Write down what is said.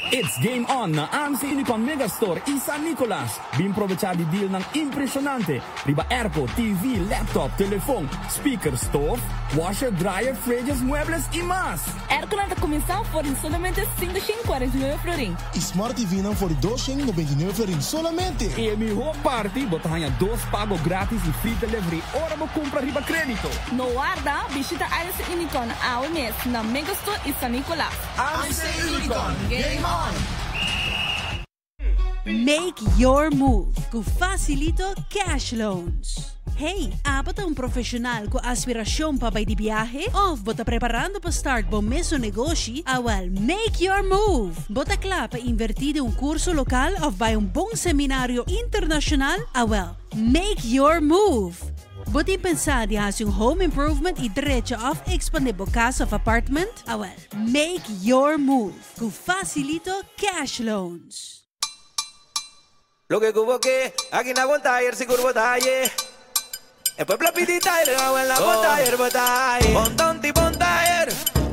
It's game on na AMC Unicon Megastore e San Nicolas. Bimprovecha di deal ng impresionante. Riba airco, TV, laptop, telefone, speaker, stove, washer, dryer, fridges, muebles y más. Airco na comenzão por solamente 549 florin. E Smart TV não for 299 florin solamente. E mi whole party, botahanha 2 pago grátis e free delivery. Ora mo compra riba crédito. No guarda, visita AMC Unicon ao mês na Megastore e San Nicolas. AMC Unicon, game on! Make your move com Facilito Cash Loans. Hey, bota um profissional com aspiração para ir de viagem? Ou bota preparando para start bom mesmo negócio? Well, make your move. Bota claro para invertir em curso local ou vai bom seminário internacional? Well, make your move. Bota pensar de fazer home improvement e direito of expandir a casa of apartment? Well, make your move com Facilito Cash Loans. Lo que cubo que aquí no aguanta ayer si curvo talle. El pueblo pidita y le hago en la bota y el botalle. Montón tipo